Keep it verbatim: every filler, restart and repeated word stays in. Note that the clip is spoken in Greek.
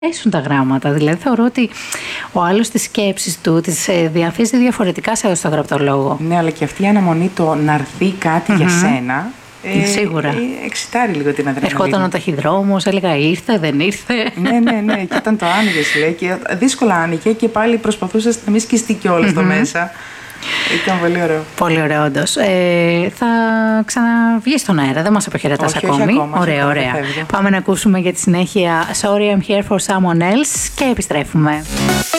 Έσουν τα γράμματα. Δηλαδή θεωρώ ότι ο άλλος τις σκέψεις του τις διαθέσει διαφορετικά σε στο γραπτό λόγο. Ναι, αλλά και αυτή η αναμονή το να έρθει κάτι mm-hmm. για σένα. Ε, Σίγουρα. Ε, εξητάρει λίγο την αδρεναλίνη. Ερχόταν ο ταχυδρόμος, έλεγα ήρθε, δεν ήρθε. Ναι, ναι, ναι. Και όταν το άνοιγες, λέει, και δύσκολα άνοιγε και πάλι προσπαθούσες να μην σκιστεί κιόλας mm-hmm. το μέσα. Ήταν πολύ ωραίο. Πολύ ωραίο, όντως. Ε, θα ξαναβγεί στον αέρα, δεν μας αποχαιρετάς ακόμη. Όχι ακόμα, ωραία, ωραία. Πάμε να ακούσουμε για τη συνέχεια Sorry I'm here for someone else και επιστρέφουμε.